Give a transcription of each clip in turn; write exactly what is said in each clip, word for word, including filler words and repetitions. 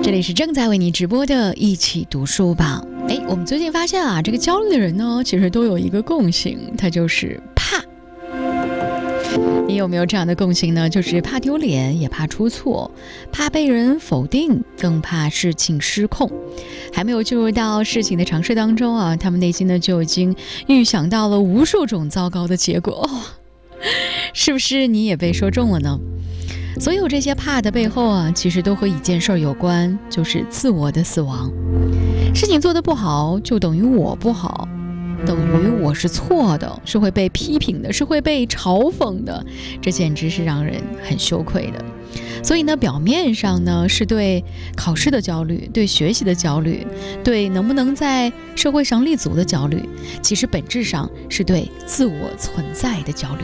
这里是正在为你直播的一起读书吧。哎，我们最近发现啊，这个焦虑的人呢，其实都有一个共性，它就是怕。你有没有这样的共性呢？就是怕丢脸，也怕出错，怕被人否定，更怕事情失控。还没有进入到事情的尝试当中啊，他们内心呢就已经预想到了无数种糟糕的结果。哦，是不是你也被说中了呢？所有这些怕的背后啊，其实都和一件事有关，就是自我的死亡。事情做得不好，就等于我不好，等于我是错的，是会被批评的，是会被嘲讽的，这简直是让人很羞愧的。所以呢，表面上呢是对考试的焦虑，对学习的焦虑，对能不能在社会上立足的焦虑，其实本质上是对自我存在的焦虑。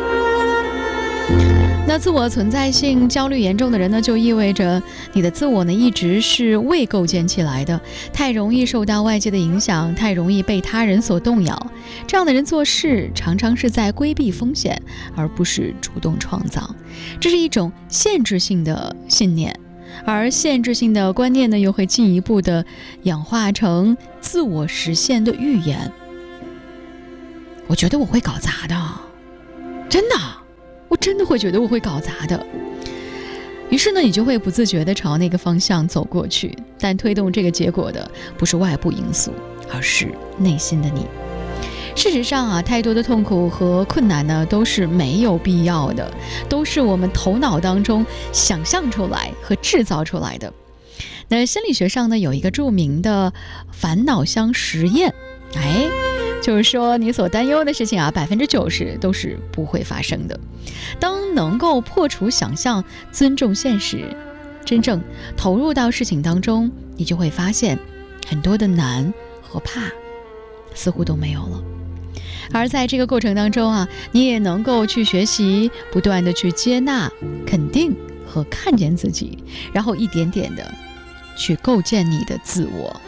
那自我存在性焦虑严重的人呢，就意味着你的自我呢一直是未构建起来的，太容易受到外界的影响，太容易被他人所动摇。这样的人做事常常是在规避风险，而不是主动创造。这是一种限制性的信念，而限制性的观念呢，又会进一步的演化成自我实现的预言。我觉得我会搞砸的，真的。我真的会觉得我会搞砸的，于是呢，你就会不自觉地朝那个方向走过去。但推动这个结果的不是外部因素，而是内心的你。事实上啊，太多的痛苦和困难呢，都是没有必要的，都是我们头脑当中想象出来和制造出来的。那心理学上呢，有一个著名的烦恼箱实验，哎。就是说你所担忧的事情啊，百分之九十都是不会发生的。当能够破除想象，尊重现实，真正投入到事情当中，你就会发现很多的难和怕似乎都没有了。而在这个过程当中啊，你也能够去学习，不断的去接纳、肯定和看见自己，然后一点点的去构建你的自我。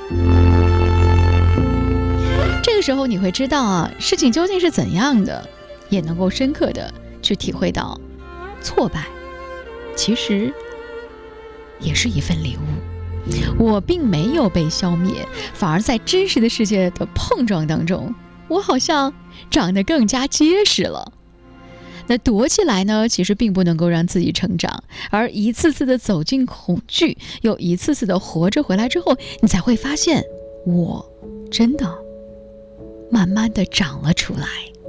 这个时候你会知道啊，事情究竟是怎样的，也能够深刻的去体会到，挫败其实也是一份礼物。我并没有被消灭，反而在真实的世界的碰撞当中，我好像长得更加结实了。那躲起来呢，其实并不能够让自己成长，而一次次的走进恐惧，又一次次的活着回来之后，你才会发现，我真的慢慢的长了出来。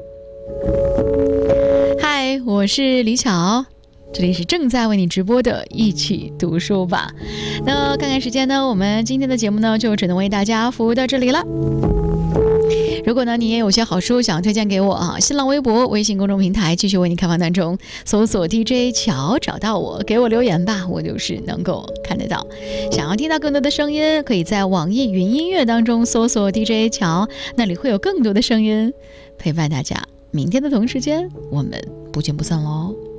嗨，我是李巧，这里是正在为你直播的一起读书吧。那看看时间呢，我们今天的节目呢就只能为大家服务到这里了。如果呢你也有些好书想推荐给我啊，新浪微博、微信公众平台继续为你开放当中，搜索 D J 巧找到我，给我留言吧，我就是能够看得到。想要听到更多的声音，可以在网易云音乐当中搜索 D J 巧，那里会有更多的声音陪伴大家。明天的同时间，我们不见不散喽。